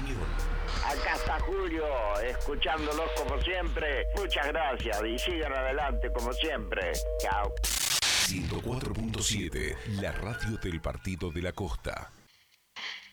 opinión. Acá está Julio, escuchándolos como siempre. Muchas gracias y sigan adelante como siempre. Chao. 104.7, la radio del Partido de la Costa.